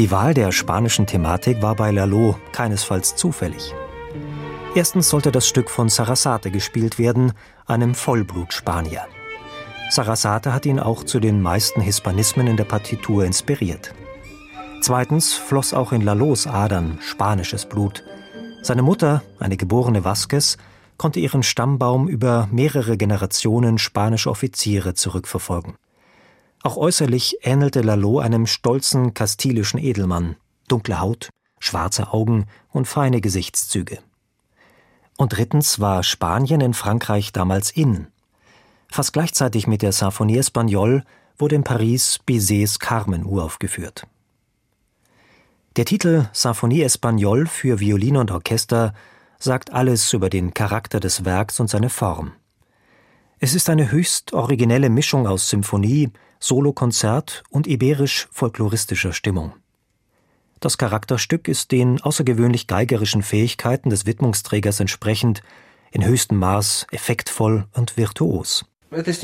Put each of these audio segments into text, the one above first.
Die Wahl der spanischen Thematik war bei Lalo keinesfalls zufällig. Erstens sollte das Stück von Sarasate gespielt werden, einem Vollblut-Spanier. Sarasate hat ihn auch zu den meisten Hispanismen in der Partitur inspiriert. Zweitens floss auch in Lalos Adern spanisches Blut. Seine Mutter, eine geborene Vázquez, konnte ihren Stammbaum über mehrere Generationen spanischer Offiziere zurückverfolgen. Auch äußerlich ähnelte Lalo einem stolzen kastilischen Edelmann, dunkle Haut, schwarze Augen und feine Gesichtszüge. Und drittens war Spanien in Frankreich damals in. Fast gleichzeitig mit der Symphonie Espagnole wurde in Paris Bizets Carmen uraufgeführt. Der Titel Symphonie Espagnole für Violine und Orchester sagt alles über den Charakter des Werks und seine Form. Es ist eine höchst originelle Mischung aus Symphonie, Solokonzert und iberisch-folkloristischer Stimmung. Das Charakterstück ist den außergewöhnlich geigerischen Fähigkeiten des Widmungsträgers entsprechend in höchstem Maß effektvoll und virtuos. Es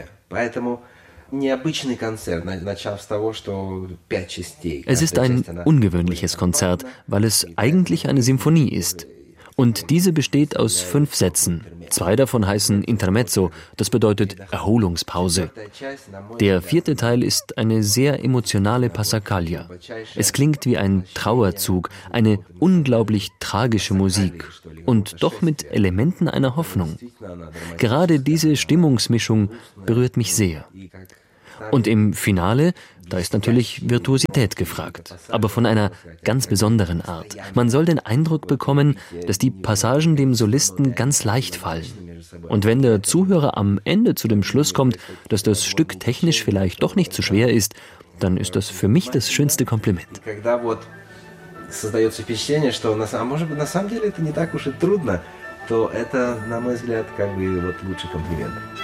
ist ein ungewöhnliches Konzert, weil es eigentlich eine Symphonie ist. Und diese besteht aus 5 Sätzen. 2 davon heißen Intermezzo, das bedeutet Erholungspause. Der 4. Teil ist eine sehr emotionale Passacaglia. Es klingt wie ein Trauerzug, eine unglaublich tragische Musik und doch mit Elementen einer Hoffnung. Gerade diese Stimmungsmischung berührt mich sehr. Und im Finale, da ist natürlich Virtuosität gefragt, aber von einer ganz besonderen Art. Man soll den Eindruck bekommen, dass die Passagen dem Solisten ganz leicht fallen. Und wenn der Zuhörer am Ende zu dem Schluss kommt, dass das Stück technisch vielleicht doch nicht zu schwer ist, dann ist das für mich das schönste Kompliment. То это, на мой взгляд, лучший комплимент.